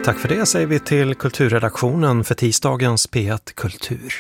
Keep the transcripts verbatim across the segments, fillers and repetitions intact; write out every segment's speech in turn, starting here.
Tack för det säger vi till kulturredaktionen för tisdagens P ett Kultur.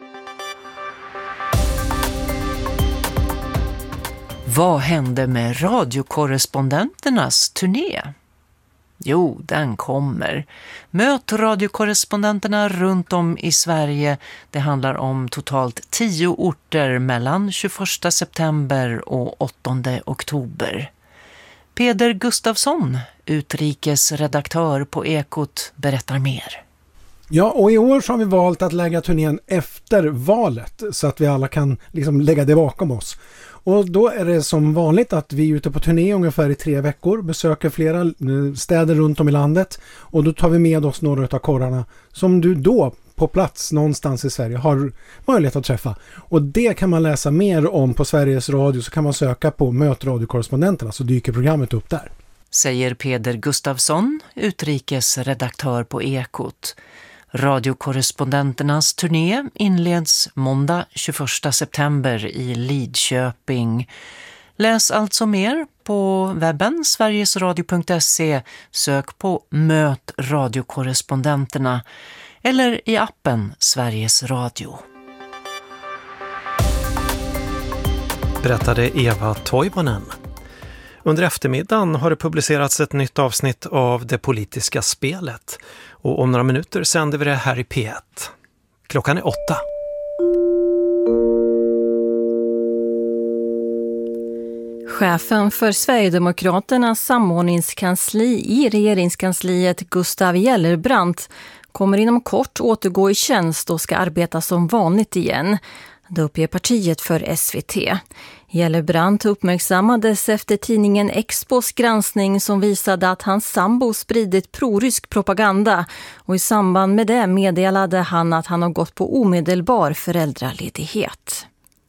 Vad hände med radiokorrespondenternas turné? Jo, den kommer. Möt radiokorrespondenterna runt om i Sverige. Det handlar om totalt tio orter mellan tjugoförsta september och åttonde oktober. Peder Gustafsson, utrikesredaktör på Ekot, berättar mer. Ja, och i år så har vi valt att lägga turnén efter valet så att vi alla kan liksom lägga det bakom oss. Och då är det som vanligt att vi är ute på turné ungefär i tre veckor, besöker flera städer runt om i landet och då tar vi med oss några av korrarna som du då på plats någonstans i Sverige har möjlighet att träffa. Och det kan man läsa mer om på Sveriges Radio, så kan man söka på Möt radiokorrespondenterna så dyker programmet upp där. Säger Peder Gustafsson, utrikesredaktör på Ekot. Radiokorrespondenternas turné inleds måndag tjugoförsta september i Lidköping. Läs alltså mer på webben sverigesradio punkt se, sök på Möt radiokorrespondenterna eller i appen Sveriges Radio. Berättade Eva Toivonen. Under eftermiddagen har det publicerats ett nytt avsnitt av Det politiska spelet. Och om några minuter sänder vi det här i P ett. Klockan är åtta. Chefen för Sverigedemokraternas samordningskansli i regeringskansliet, Gustav Gellerbrandt, kommer inom kort återgå i tjänst och ska arbeta som vanligt igen. Det uppger partiet för S V T. Gellerbrandt uppmärksammades efter tidningen Expos granskning som visade att hans sambo spridit prorysk propaganda, och i samband med det meddelade han att han har gått på omedelbar föräldraledighet.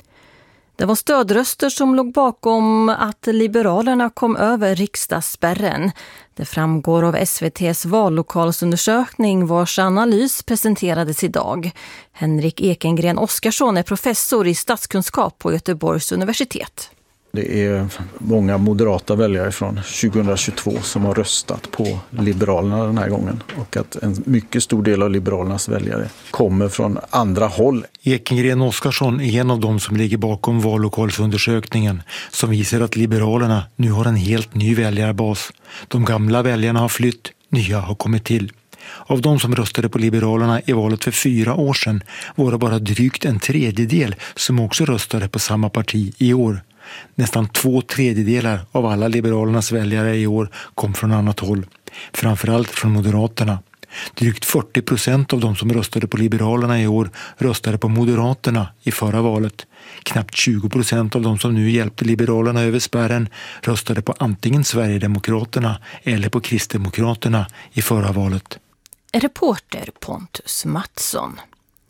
Det var stödröster som låg bakom att Liberalerna kom över riksdagsspärren. Det framgår av S V T:s vallokalsundersökning vars analys presenterades idag. Henrik Ekengren Oskarsson är professor i statskunskap på Göteborgs universitet. Det är många moderata väljare från tjugohundratjugotvå som har röstat på Liberalerna den här gången. Och att en mycket stor del av Liberalernas väljare kommer från andra håll. Ekengren Oskarsson är en av dem som ligger bakom vallokalsundersökningen som visar att Liberalerna nu har en helt ny väljarbas. De gamla väljarna har flytt, nya har kommit till. Av de som röstade på Liberalerna i valet för fyra år sedan var det bara drygt en tredjedel som också röstade på samma parti i år. Nästan två tredjedelar av alla Liberalernas väljare i år kom från annat håll, framförallt från Moderaterna. Drygt fyrtio procent av de som röstade på Liberalerna i år röstade på Moderaterna i förra valet. Knappt tjugo procent av de som nu hjälpte Liberalerna över spärren röstade på antingen Sverigedemokraterna eller på Kristdemokraterna i förra valet. Reporter Pontus Mattsson.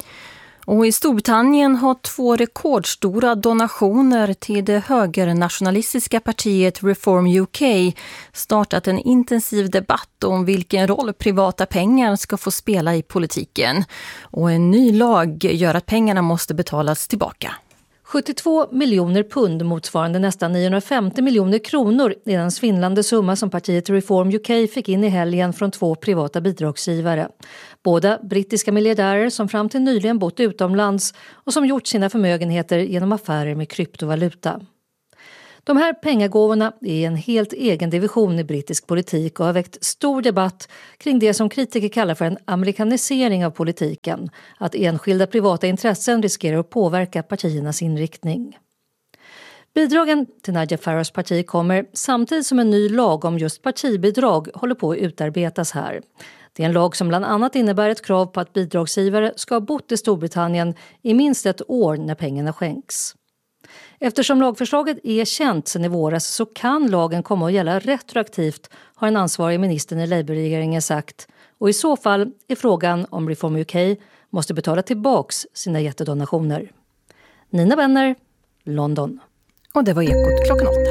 Och i Storbritannien har två rekordstora donationer till det högernationalistiska partiet Reform U K startat en intensiv debatt om vilken roll privata pengar ska få spela i politiken. Och en ny lag gör att pengarna måste betalas tillbaka. sjuttiotvå miljoner pund motsvarande nästan niohundrafemtio miljoner kronor är den svindlande summa som partiet Reform U K fick in i helgen från två privata bidragsgivare. Båda brittiska miljardärer som fram till nyligen bott utomlands och som gjort sina förmögenheter genom affärer med kryptovaluta. De här pengagåvorna är en helt egen division i brittisk politik och har väckt stor debatt kring det som kritiker kallar för en amerikanisering av politiken. Att enskilda privata intressen riskerar att påverka partiernas inriktning. Bidragen till Nigel Farage parti kommer samtidigt som en ny lag om just partibidrag håller på att utarbetas här. Det är en lag som bland annat innebär ett krav på att bidragsgivare ska ha bott i Storbritannien i minst ett år när pengarna skänks. Eftersom lagförslaget är känt sedan i våras så kan lagen komma att gälla retroaktivt, har en ansvarig minister i Labour-regeringen sagt. Och i så fall är frågan om Reform U K måste betala tillbaks sina jättedonationer. Nina Benner, London. Och det var Ekot klockan åtta.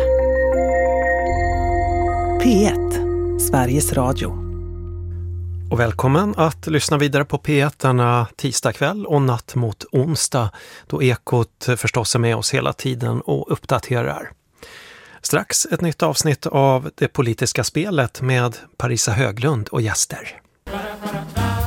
P ett, Sveriges Radio. Och välkommen att lyssna vidare på P ett denna tisdag kväll och natt mot onsdag, då Ekot förstås är med oss hela tiden och uppdaterar. Strax ett nytt avsnitt av Det politiska spelet med Parisa Höglund och gäster.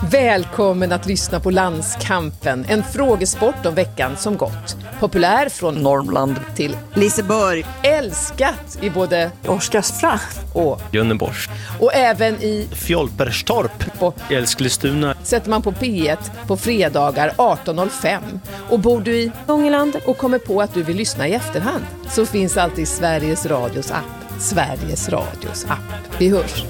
Välkommen att lyssna på Landskampen, en frågesport om veckan som gått. Populär från Norrland till Liseborg. Älskat i både Oskarshamn och Göteborg. Och även i Fjolperstorp och Älsklestuna. Sätter man på P ett på fredagar arton noll fem. Och bor du i Ångerland och kommer på att du vill lyssna i efterhand, så finns alltid Sveriges Radios app. Sveriges Radios app. Vi hörs.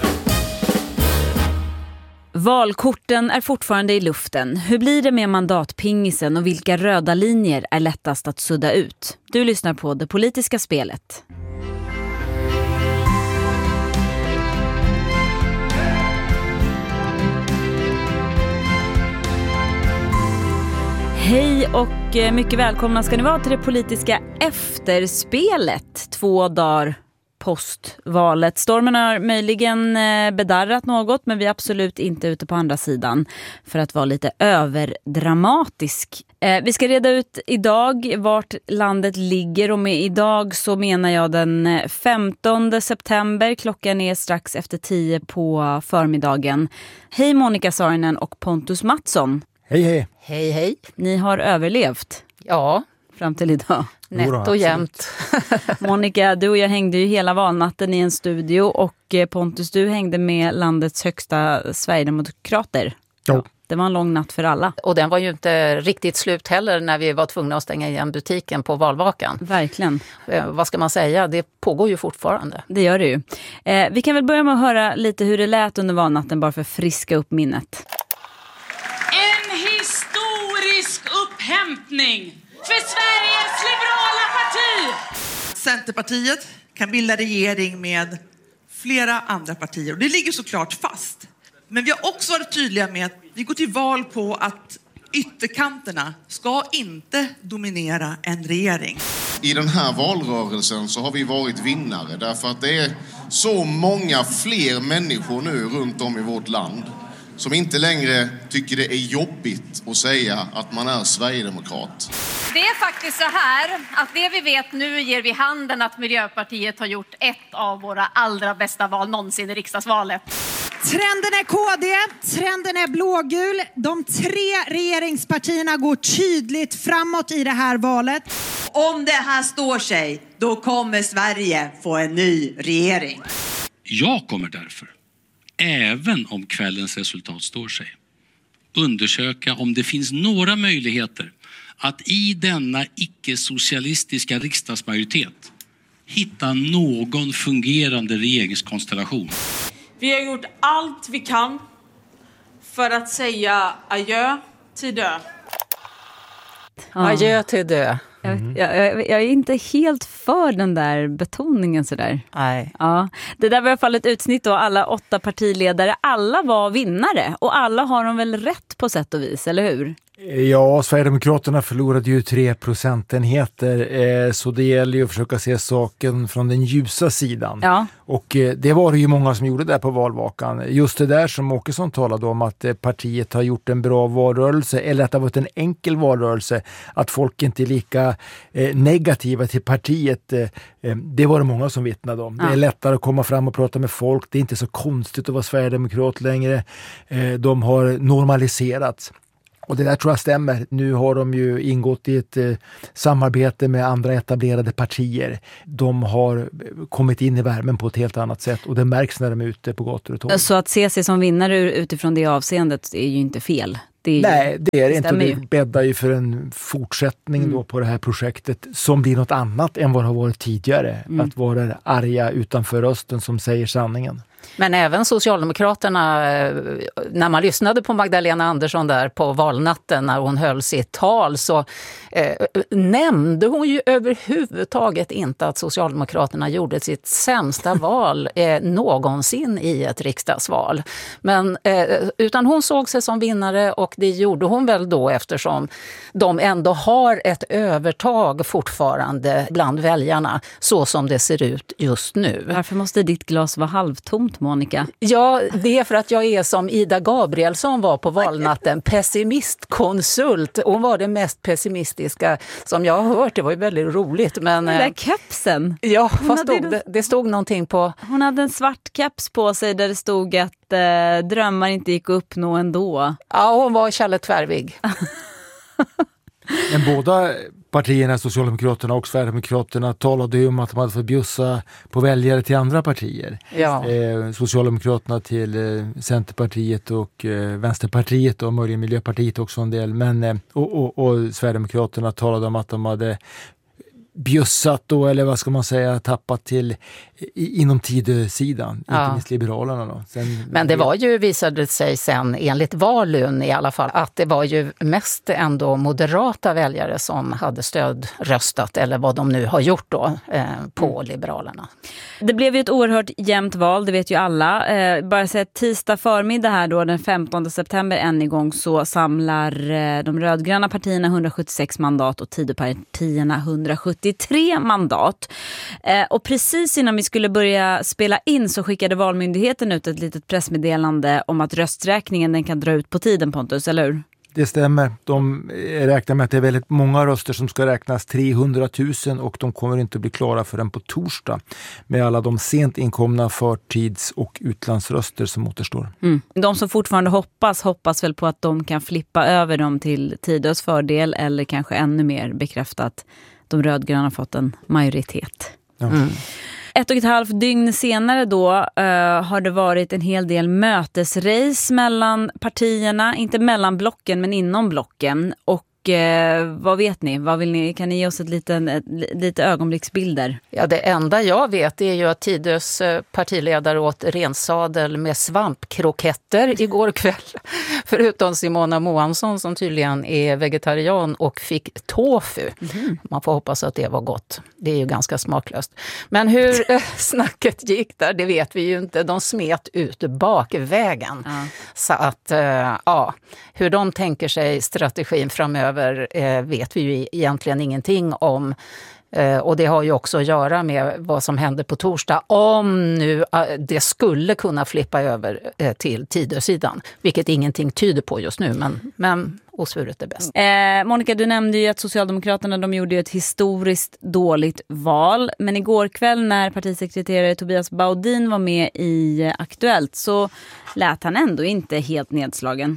Valkorten är fortfarande i luften. Hur blir det med mandatpingisen och vilka röda linjer är lättast att sudda ut? Du lyssnar på Det politiska spelet. Hej och mycket välkomna ska ni vara till det politiska efterspelet. Två dagar postvalet. Stormen har möjligen bedarrat något, men vi är absolut inte ute på andra sidan för att vara lite överdramatisk. Eh, vi ska reda ut idag vart landet ligger, och med idag så menar jag den femtonde september. Klockan är strax efter tio på förmiddagen. Hej Monica Saarinen och Pontus Mattsson. Hej hej. Hej hej. Ni har överlevt. Ja. Fram till idag. Nätt och jämnt. Monica, du och jag hängde ju hela valnatten i en studio, och Pontus, du hängde med landets högsta Sverigedemokrater. Ja. Det var en lång natt för alla. Och den var ju inte riktigt slut heller när vi var tvungna att stänga igen butiken på valvakan. Verkligen. Eh, vad ska man säga? Det pågår ju fortfarande. Det gör det ju. Eh, vi kan väl börja med att höra lite hur det lät under valnatten, bara för att friska upp minnet. En historisk upphämtning för Sveriges liberala parti. Centerpartiet kan bilda regering med flera andra partier, och det ligger såklart fast. Men vi har också varit tydliga med att vi går till val på att ytterkanterna ska inte dominera en regering. I den här valrörelsen så har vi varit vinnare därför att det är så många fler människor nu runt om i vårt land som inte längre tycker det är jobbigt att säga att man är sverigedemokrat. Det är faktiskt så här att det vi vet nu ger vi handen att Miljöpartiet har gjort ett av våra allra bästa val någonsin i riksdagsvalet. Trenden är K D, trenden är blågul. De tre regeringspartierna går tydligt framåt i det här valet. Om det här står sig, då kommer Sverige få en ny regering. Jag kommer därför, även om kvällens resultat står sig, undersöka om det finns några möjligheter att i denna icke-socialistiska riksdagsmajoritet hitta någon fungerande regeringskonstellation. Vi har gjort allt vi kan för att säga adjö till dö. Ja. Adjö till dö. Mm. Jag, jag, jag är inte helt för den där betoningen sådär. Nej. Ja. Det där var i alla fall ett utsnitt då, alla åtta partiledare. Alla var vinnare, och alla har de väl rätt på sätt och vis, eller hur? Ja, Sverigedemokraterna förlorade ju tre procentenheter, eh, så det gäller ju att försöka se saken från den ljusa sidan. Ja. Och eh, det var det ju många som gjorde där på valvakan. Just det där som Åkesson talade om, att eh, partiet har gjort en bra valrörelse, eller att det har varit en enkel valrörelse, att folk inte är lika eh, negativa till partiet. Eh, eh, det var det många som vittnade om. Ja. Det är lättare att komma fram och prata med folk, det är inte så konstigt att vara sverigedemokrat längre. Eh, de har normaliserats. Och det där tror jag stämmer. Nu har de ju ingått i ett eh, samarbete med andra etablerade partier. De har kommit in i värmen på ett helt annat sätt, och det märks när de är ute på gator och torg. Så att se sig som vinnare utifrån det avseendet är ju inte fel. Det är Nej, det är det inte. Det det bäddar ju för en fortsättning mm. då på det här projektet som blir något annat än vad det har varit tidigare. Mm. Att vara den arga utanför rösten som säger sanningen. Men även Socialdemokraterna, när man lyssnade på Magdalena Andersson där på valnatten när hon höll sitt tal, så eh, nämnde hon ju överhuvudtaget inte att Socialdemokraterna gjorde sitt sämsta val eh, någonsin i ett riksdagsval. Men, eh, utan hon såg sig som vinnare, och det gjorde hon väl då eftersom de ändå har ett övertag fortfarande bland väljarna så som det ser ut just nu. Varför måste ditt glas vara halvtomt? tomt, Monica? Ja, det är för att jag är som Ida Gabrielsson var på valnatten, pessimistkonsult. Hon var det mest pessimistiska som jag har hört. Det var ju väldigt roligt. Men, den där kepsen. Ja, hon vad stod en... det? Det stod någonting på... Hon hade en svart keps på sig där det stod att eh, drömmar inte gick att uppnå ändå. Ja, hon var Kjelle Tvärvig. Men båda partierna, Socialdemokraterna och Sverigedemokraterna, talade ju om att de hade fått bjussa på väljare till andra partier. Ja. Eh, Socialdemokraterna till eh, Centerpartiet och eh, Vänsterpartiet och möjligen Miljöpartiet också en del. Men, eh, och, och, och Sverigedemokraterna talade om att de hade bjussat då, eller vad ska man säga, tappat till i, inom tidsidan, ja. Inte minst Liberalerna då. Sen, Men det var ju, visade sig sen enligt Valun i alla fall, att det var ju mest ändå moderata väljare som hade stödröstat, eller vad de nu har gjort då, eh, på mm. Liberalerna. Det blev ju ett oerhört jämnt val, det vet ju alla. Eh, bara så att tisdag förmiddag här då, den femtonde september än igång, så samlar eh, de rödgröna partierna hundrasjuttiosex mandat och Tidöpartierna hundrasjuttiotre mandat. Eh, och precis innan vi skulle börja spela in så skickade Valmyndigheten ut ett litet pressmeddelande om att rösträkningen den kan dra ut på tiden, Pontus, eller hur? Det stämmer. De räknar med att det är väldigt många röster som ska räknas, trehundratusen, och de kommer inte att bli klara förrän på torsdag med alla de sent inkomna förtids- och utlandsröster som återstår. Mm. De som fortfarande hoppas, hoppas väl på att de kan flippa över dem till Tidös fördel, eller kanske ännu mer bekräfta att de rödgröna har fått en majoritet. Ja. Mm. Ett och ett halvt dygn senare då uh, har det varit en hel del mötesrace mellan partierna, inte mellan blocken men inom blocken. Och uh, vad vet ni? Vad vill ni? Kan ni ge oss ett liten, ett, lite ögonblicksbilder? Ja, det enda jag vet är ju att Tidös partiledare åt rensadel med svampkroketter igår kväll. Förutom Simona Moansson som tydligen är vegetarian och fick tofu. Mm. Man får hoppas att det var gott. Det är ju ganska smaklöst. Men hur äh, snacket gick där, det vet vi ju inte. De smet ut bakvägen. Ja. Så att, äh, ja, hur de tänker sig strategin framöver äh, vet vi ju egentligen ingenting om. Uh, och det har ju också att göra med vad som händer på torsdag, om nu uh, det skulle kunna flippa över uh, till Tidösidan, vilket ingenting tyder på just nu, men, men osvuret är bäst. Eh, Monica, du nämnde ju att Socialdemokraterna de gjorde ju ett historiskt dåligt val, men igår kväll när partisekreterare Tobias Baudin var med i Aktuellt så lät han ändå inte helt nedslagen.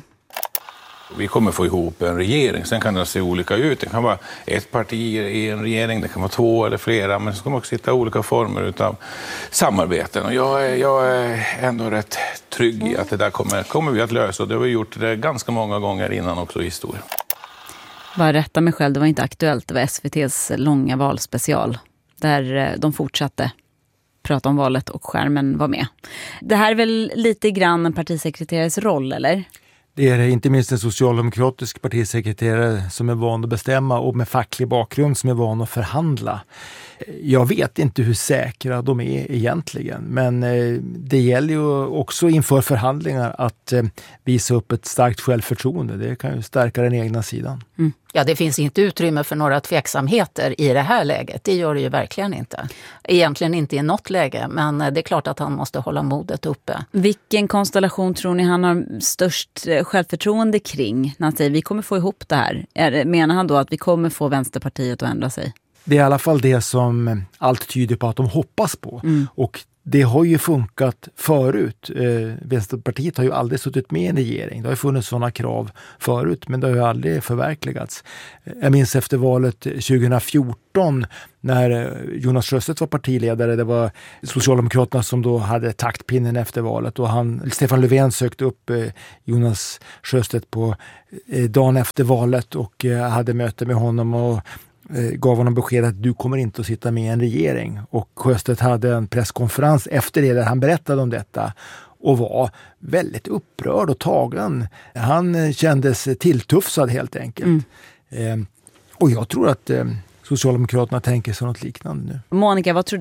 Vi kommer få ihop en regering, sen kan det se olika ut. Det kan vara ett parti i en regering, det kan vara två eller flera, men så kommer också sitta olika former av samarbeten. Och jag är, jag är ändå rätt trygg i att det där kommer, kommer vi att lösa. Och det har vi gjort det ganska många gånger innan också i historien. Bara rätta mig själv, det var inte Aktuellt, det var S V T:s långa valspecial. Där de fortsatte prata om valet och skärmen var med. Det här är väl lite grann en partisekreterares roll, eller? Det är inte minst en socialdemokratisk partisekreterare som är van att bestämma och med facklig bakgrund som är van att förhandla. Jag vet inte hur säkra de är egentligen, men det gäller ju också inför förhandlingar att visa upp ett starkt självförtroende. Det kan ju stärka den egna sidan. Mm. Ja, det finns inte utrymme för några tveksamheter i det här läget. Det gör det ju verkligen inte. Egentligen inte i något läge, men det är klart att han måste hålla modet uppe. Vilken konstellation tror ni han har störst självförtroende kring när han säger vi kommer få ihop det här? Menar han då att vi kommer få Vänsterpartiet att ändra sig? Det är i alla fall det som allt tyder på att de hoppas på. Mm. Och det har ju funkat förut. Eh, Vänsterpartiet har ju aldrig suttit med i en regering. Det har ju funnits sådana krav förut, men det har ju aldrig förverkligats. Jag minns efter valet tjugohundrafjorton när Jonas Sjöstedt var partiledare. Det var Socialdemokraterna som då hade taktpinnen efter valet. Och han, Stefan Löfven sökte upp eh, Jonas Sjöstedt på eh, dagen efter valet och eh, hade möte med honom och gav honom besked att du kommer inte att sitta med i en regering. Och Sjöstedt hade en presskonferens efter det där han berättade om detta och var väldigt upprörd och tagen. Han kändes tilltufsad helt enkelt. Mm. Eh, och jag tror att eh, Socialdemokraterna tänker sig något liknande nu. Monica, vad tror du?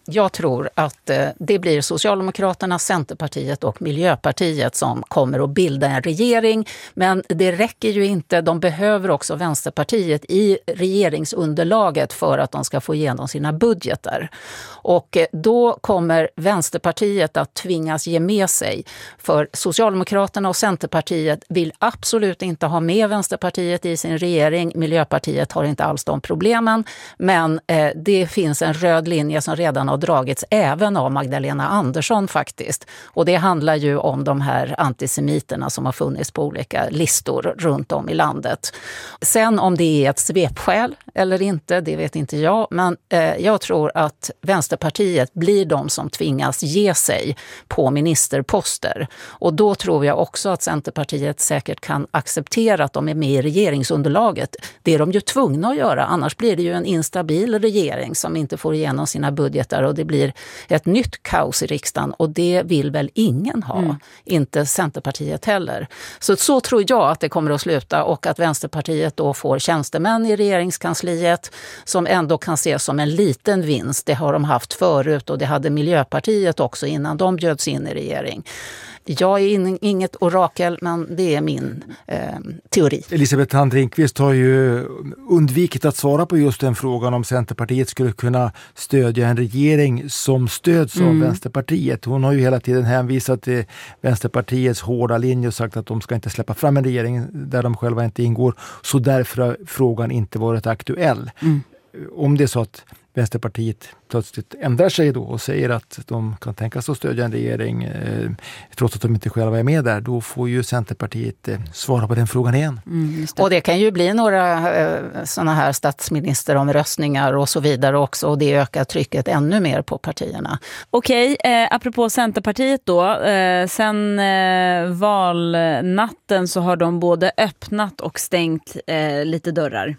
Jag tror att eh, det blir Socialdemokraterna, Centerpartiet och Miljöpartiet som kommer att bilda en regering. Men det räcker ju inte. De behöver också Vänsterpartiet i regeringsunderlaget för att de ska få igenom sina budgetar. Och eh, då kommer Vänsterpartiet att tvingas ge med sig. För Socialdemokraterna och Centerpartiet vill absolut inte ha med Vänsterpartiet i sin regering. Miljöpartiet har inte alls de problemen. Men eh, det finns en röd linje som redan har dragits även av Magdalena Andersson faktiskt. Och det handlar ju om de här antisemiterna som har funnits på olika listor runt om i landet. Sen om det är ett svepskäl eller inte, det vet inte jag. Men eh, jag tror att Vänsterpartiet blir de som tvingas ge sig på ministerposter. Och då tror jag också att Centerpartiet säkert kan acceptera att de är med i regeringsunderlaget. Det är de ju tvungna att göra, annars blir det ju en instabil regering som inte får igenom sina budgetar och det blir ett nytt kaos i riksdagen och det vill väl ingen ha, mm. inte Centerpartiet heller. Så så tror jag att det kommer att sluta och att Vänsterpartiet då får tjänstemän i regeringskansliet som ändå kan ses som en liten vinst. Det har de haft förut och det hade Miljöpartiet också innan de bjöds in i regering. Jag är in, inget orakel, men det är min eh, teori. Elisabeth Thand Ringqvist har ju undvikit att svara på just den frågan om Centerpartiet skulle kunna stödja en regering som stöds av mm. Vänsterpartiet. Hon har ju hela tiden hänvisat till Vänsterpartiets hårda linje och sagt att de ska inte släppa fram en regering där de själva inte ingår. Så därför har frågan inte varit aktuell. Mm. Om det är så att Vänsterpartiet plötsligt ändrar sig då och säger att de kan tänka sig att stödja en regering eh, trots att de inte själva är med där, då får ju Centerpartiet eh, svara på den frågan igen. Mm, det. Och det kan ju bli några eh, sådana här statsministeromröstningar och så vidare också och det ökar trycket ännu mer på partierna. Okej, eh, apropå Centerpartiet då, eh, sen eh, valnatten så har de både öppnat och stängt eh, lite dörrar.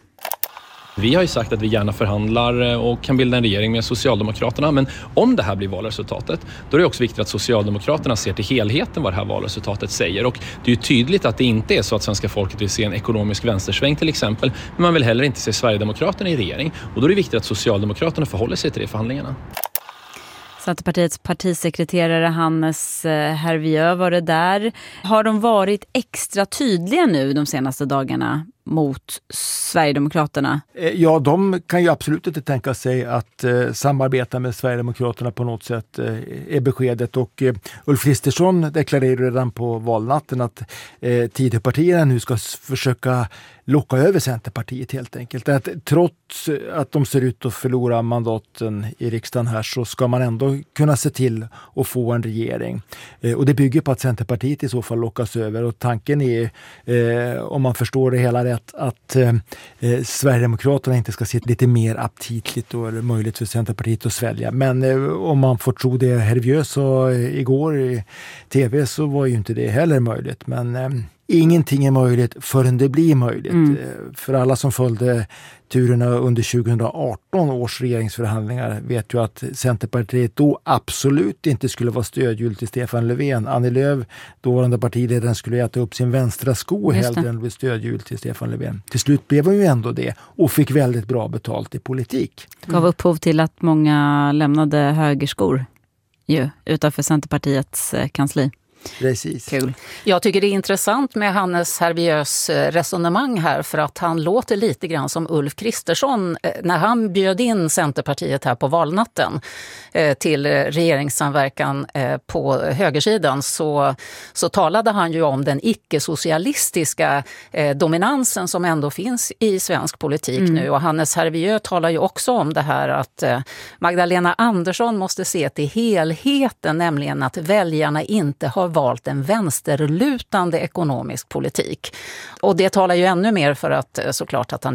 Vi har ju sagt att vi gärna förhandlar och kan bilda en regering med Socialdemokraterna. Men om det här blir valresultatet, då är det också viktigt att Socialdemokraterna ser till helheten vad det här valresultatet säger. Och det är ju tydligt att det inte är så att svenska folket vill se en ekonomisk vänstersväng till exempel. Men man vill heller inte se Sverigedemokraterna i regering. Och då är det viktigt att Socialdemokraterna förhåller sig till det i förhandlingarna. Centerpartiets partisekreterare Hannes Hervieu var det där. Har de varit extra tydliga nu de senaste dagarna mot Sverigedemokraterna? Ja, de kan ju absolut inte tänka sig att eh, samarbeta med Sverigedemokraterna på något sätt eh, är beskedet. Och eh, Ulf Kristersson deklarerade redan på valnatten att eh, Tidöpartierna nu ska s- försöka locka över Centerpartiet helt enkelt. Att trots att de ser ut att förlora mandaten i riksdagen här så ska man ändå kunna se till att få en regering. Eh, och det bygger på att Centerpartiet i så fall lockas över och tanken är, eh, om man förstår det hela rätt, att eh, Sverigedemokraterna inte ska sitta lite mer aptitligt och är det möjligt för Centerpartiet att svälja. Men eh, om man får tro det Hervieu sa eh, igår i tv så var ju inte det heller möjligt. Men eh, ingenting är möjligt förrän det blir möjligt. Mm. För alla som följde turerna under tjugohundraarton års regeringsförhandlingar vet ju att Centerpartiet då absolut inte skulle vara stödhjul till Stefan Löfven. Annie Lööf, dåvarande partiledaren, skulle äta upp sin vänstra sko hellre än bli stödhjul till Stefan Löfven. Till slut blev hon ju ändå det och fick väldigt bra betalt i politik. Det gav upphov till att många lämnade högerskor ju, utanför Centerpartiets kansli. Precis. Kul. Jag tycker det är intressant med Hannes Hervieus resonemang här för att han låter lite grann som Ulf Kristersson när han bjöd in Centerpartiet här på valnatten till regeringssamverkan på högersidan så, så talade han ju om den icke-socialistiska dominansen som ändå finns i svensk politik mm. nu och Hannes Hervieu talar ju också om det här att Magdalena Andersson måste se till helheten, nämligen att väljarna inte har valt en vänsterlutande ekonomisk politik. Och det talar ju ännu mer för att såklart att han